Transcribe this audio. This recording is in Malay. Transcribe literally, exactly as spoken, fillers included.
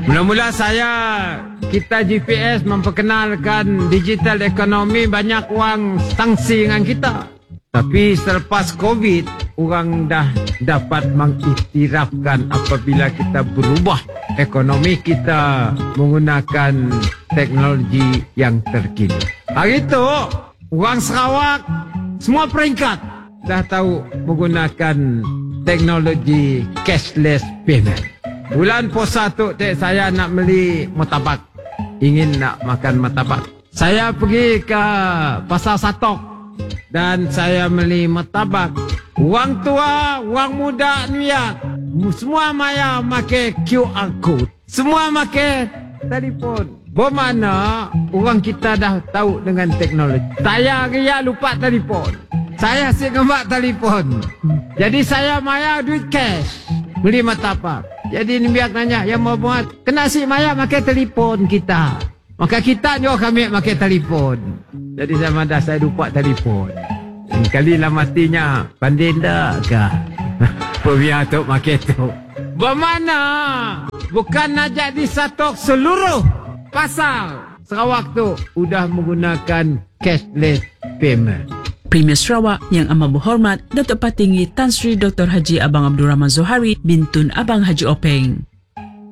Mula-mula saya, kita G P S memperkenalkan digital ekonomi, banyak orang tangsi dengan kita. Tapi selepas COVID, orang dah dapat mengiktirafkan apabila kita berubah ekonomi kita menggunakan teknologi yang terkini. Hari itu, orang Sarawak, semua peringkat dah tahu menggunakan teknologi cashless payment. Bulan puasa tu, cik, saya nak beli martabak. Ingin nak makan martabak. Saya pergi ke Pasar Satok dan saya beli martabak. Orang tua, orang muda ni ya, semua maya pakai Q R code. Semua pakai telefon. Bermakna orang kita dah tahu dengan teknologi. Saya ria lupa telefon. Saya asyik ngembak telefon. Jadi saya maya duit cash beli martabak. Jadi ni biar nanya yang mau buat, kena asyik maya pakai telefon kita. Maka kita juga kami pakai telefon. Jadi saya madah saya lupa telefon. Dan kali lah matinya pandai dah ke? Perbiar tu pakai tu. Bermana? Bukan najak di Satok, seluruh pasar Sarawak tu udah menggunakan cashless payment. Premier Sarawak yang amat berhormat Datuk Patinggi Tan Sri Doktor Haji Abang Abdul Rahman Zohari bin Tun Abang Haji Openg.